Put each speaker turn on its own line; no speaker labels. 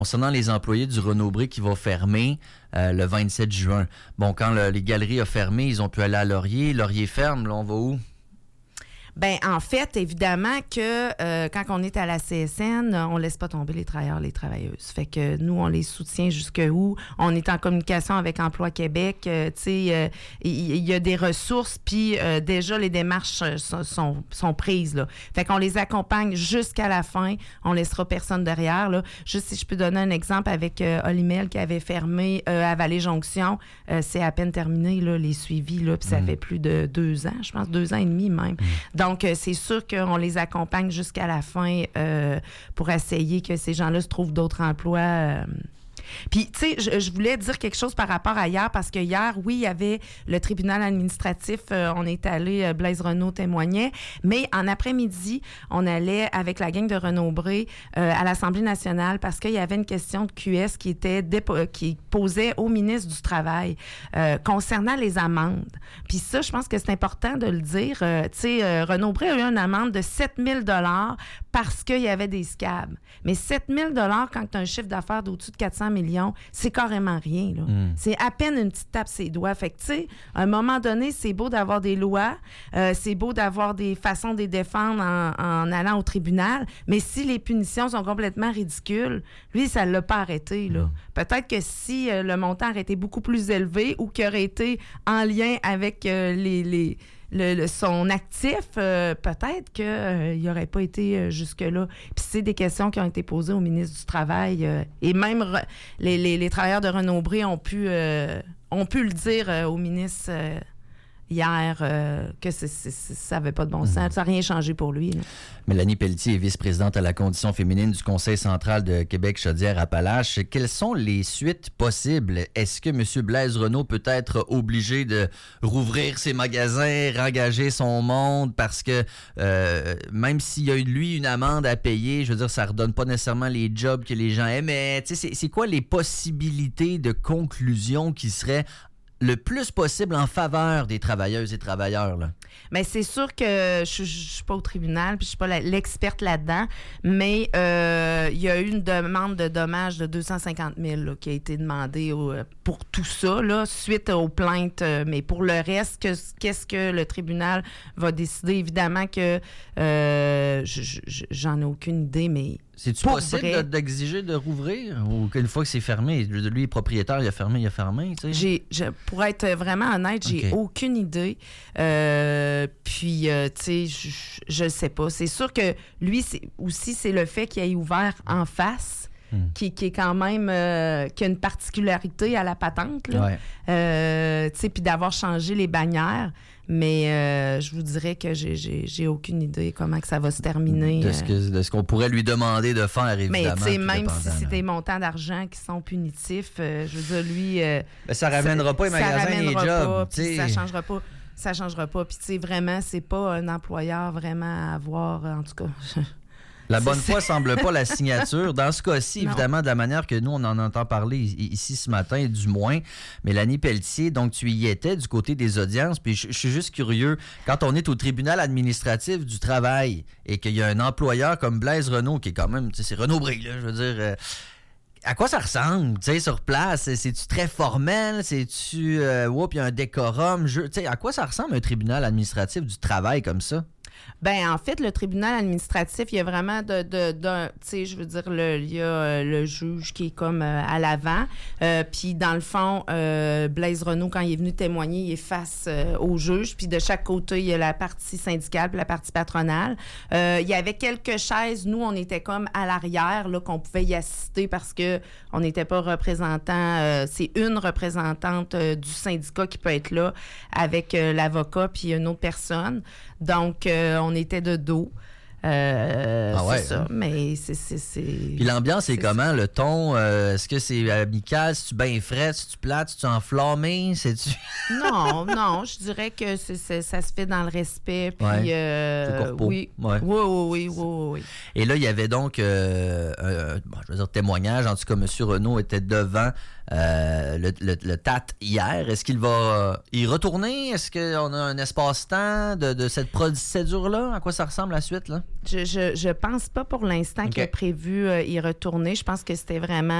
Concernant les employés du Renaud-Bré qui va fermer le 27 juin. Bon, quand les galeries ont fermé, ils ont pu aller à Laurier. Laurier ferme, là, on va où?
Ben en fait, évidemment que quand on est à la CSN, on laisse pas tomber les travailleurs, les travailleuses. Fait que nous, on les soutient jusqu'où. On est en communication avec Emploi Québec. Tu sais, il y a des ressources, puis déjà, les démarches sont prises, là. Fait qu'on les accompagne jusqu'à la fin. On laissera personne derrière, là. Juste si je peux donner un exemple avec Olimel qui avait fermé à Vallée-Jonction. C'est à peine terminé, là, les suivis, là, puis ça fait plus de 2 ans, je pense, 2 ans et demi même. Donc, c'est sûr qu'on les accompagne jusqu'à la fin pour essayer que ces gens-là se trouvent d'autres emplois. Puis, tu sais, je voulais dire quelque chose par rapport à hier, parce que hier, oui, il y avait le tribunal administratif, on est allé, Blaise Renaud témoignait, mais en après-midi, on allait avec la gang de Renaud-Bré à l'Assemblée nationale parce qu'il y avait une question de QS qui posait au ministre du Travail concernant les amendes. Puis ça, je pense que c'est important de le dire. Tu sais, Renaud-Bré a eu une amende de 7 000 $ parce qu'il y avait des scabs. Mais 7 000 $ quand tu as un chiffre d'affaires d'au-dessus de 400 millions, c'est carrément rien, là. C'est à peine une petite tape ses doigts. Fait que, tu sais, à un moment donné, c'est beau d'avoir des lois, c'est beau d'avoir des façons de les défendre en allant au tribunal, mais si les punitions sont complètement ridicules, lui, ça l'a pas arrêté, là. Peut-être que si le montant aurait été beaucoup plus élevé ou qu'il aurait été en lien avec son actif, peut-être qu'il n'aurait pas été jusque-là. Puis c'est des questions qui ont été posées au ministre du Travail. Et même les travailleurs de Renaud-Bré ont pu le dire au ministre hier que ça n'avait pas de bon sens. Ça n'a rien changé pour lui, là.
Mélanie Pelletier est vice-présidente à la condition féminine du Conseil central de Québec-Chaudière-Appalaches. Quelles sont les suites possibles? Est-ce que M. Blaise Renaud peut être obligé de rouvrir ses magasins, rengager son monde? Parce que même s'il y a lui une amende à payer, je veux dire, ça ne redonne pas nécessairement les jobs que les gens aimaient. Tu sais, c'est quoi les possibilités de conclusion qui seraient le plus possible en faveur des travailleuses et travailleurs, là?
Mais c'est sûr que je suis pas au tribunal, puis je suis pas l'experte là-dedans, mais il y a eu une demande de dommages de 250 000 là, qui a été demandée pour tout ça, là, suite aux plaintes. Mais pour le reste, qu'est-ce que le tribunal va décider? Évidemment que j'en ai aucune idée, mais
c'est-tu possible d'exiger de rouvrir? Ou qu'une fois que c'est fermé, lui, propriétaire, il a fermé, tu sais?
Pour être vraiment honnête, j'ai aucune idée. Puis, tu sais, je sais pas. C'est sûr que lui, c'est le fait qu'il ait ouvert en face qui est quand même qui a une particularité à la patente, là. Tu sais, puis d'avoir changé les bannières. Mais je vous dirais que j'ai aucune idée comment que ça va se terminer.
De ce qu'on pourrait lui demander de faire, évidemment.
Mais tu sais, même si c'est des montants d'argent qui sont punitifs, je veux dire, lui...
ben, ça ramènera pas les magasins et les jobs.
Ça changera pas. Ça changera pas. Puis tu sais, vraiment, c'est pas un employeur vraiment à avoir, en tout cas...
La bonne foi semble pas la signature. Dans ce cas-ci, évidemment, de la manière que nous, on en entend parler ici ce matin, du moins, Mélanie Pelletier, donc tu y étais du côté des audiences, puis je suis juste curieux, quand on est au tribunal administratif du travail et qu'il y a un employeur comme Blaise Renaud, qui est quand même, tu sais, c'est Renaud-Bré, là, je veux dire... à quoi ça ressemble, tu sais, sur place? C'est-tu très formel? C'est-tu... puis il y a un décorum? Tu sais, à quoi ça ressemble un tribunal administratif du travail comme ça?
Ben en fait, le tribunal administratif, il y a vraiment tu sais, je veux dire, il y a le juge qui est comme à l'avant. Puis dans le fond, Blaise Renaud, quand il est venu témoigner, il est face au juge. Puis de chaque côté, il y a la partie syndicale puis la partie patronale. Il y avait quelques chaises. Nous, on était comme à l'arrière, là, qu'on pouvait y assister parce que on n'était pas représentant. C'est une représentante du syndicat qui peut être là avec l'avocat puis une autre personne. Donc, on était de dos. C'est ça, mais c'est...
Puis l'ambiance est comment, le ton? Est-ce que c'est amical? C'est-tu bien frais? C'est-tu plate? C'est-tu enflammé? C'est-tu...
Non, je dirais que ça se fait dans le respect. Puis,
c'est corpo.
Oui.
Et là, il y avait donc, je veux dire, témoignage. En tout cas, M. Renaud était devant le TAT hier. Est-ce qu'il va y retourner? Est-ce qu'on a un espace-temps de cette procédure-là? À quoi ça ressemble la suite, là?
Je pense pas pour l'instant qu'il a prévu y retourner. Je pense que c'était vraiment